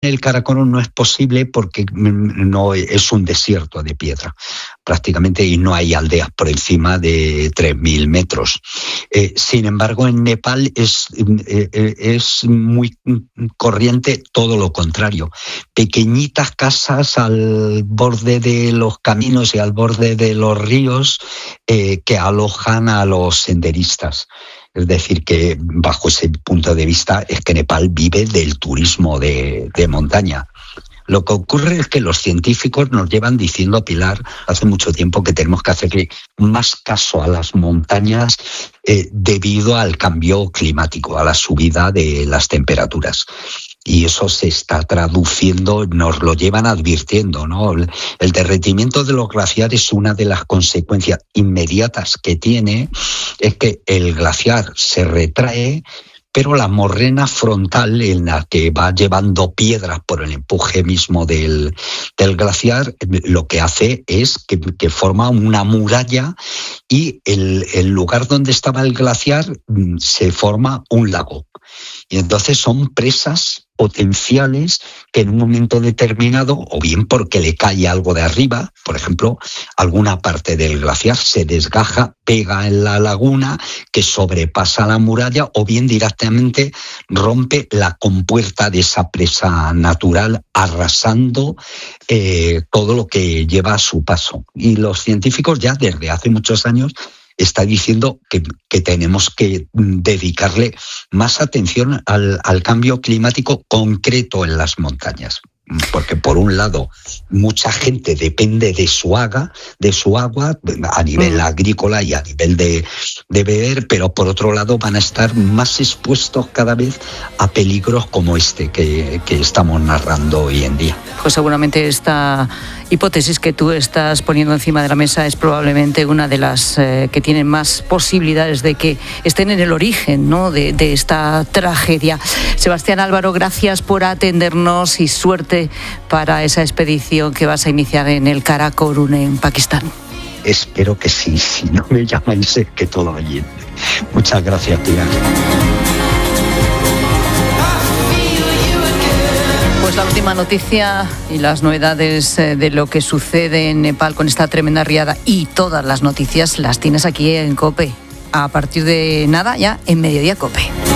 el Karakorum no es posible porque no es un desierto de piedra prácticamente y no hay aldeas por encima de 3.000 metros. Sin embargo, en Nepal es muy corriente todo lo contrario. Pequeñitas casas al borde de los caminos y al borde de los ríos que alojan a los senderistas. Es decir, que bajo ese punto de vista es que Nepal vive del turismo de montaña. Lo que ocurre es que los científicos nos llevan diciendo, Pilar, hace mucho tiempo que tenemos que hacerle más caso a las montañas debido al cambio climático, a la subida de las temperaturas. Y eso se está traduciendo, nos lo llevan advirtiendo, ¿no? El derretimiento de los glaciares, una de las consecuencias inmediatas que tiene es que el glaciar se retrae, pero la morrena frontal en la que va llevando piedras por el empuje mismo del glaciar, lo que hace es que forma una muralla y el lugar donde estaba el glaciar se forma un lago. Y entonces son presas potenciales que en un momento determinado, o bien porque le cae algo de arriba, por ejemplo, alguna parte del glaciar se desgaja, pega en la laguna que sobrepasa la muralla, o bien directamente rompe la compuerta de esa presa natural, arrasando todo lo que lleva a su paso. Y los científicos ya desde hace muchos años está diciendo que tenemos que dedicarle más atención al cambio climático concreto en las montañas. Porque por un lado mucha gente depende de su agua a nivel agrícola y a nivel de beber, pero por otro lado van a estar más expuestos cada vez a peligros como este que estamos narrando hoy en día. Pues seguramente esta hipótesis que tú estás poniendo encima de la mesa es probablemente una de las que tienen más posibilidades de que estén en el origen, ¿no?, de esta tragedia. Sebastián Álvaro, gracias por atendernos y suerte para esa expedición que vas a iniciar en el Karakorum, en Pakistán. Espero que sí, si no me llamáis es que todo allí. Muchas gracias, Pilar. Pues la última noticia y las novedades de lo que sucede en Nepal con esta tremenda riada y todas las noticias las tienes aquí en COPE. A partir de nada, ya en Mediodía COPE.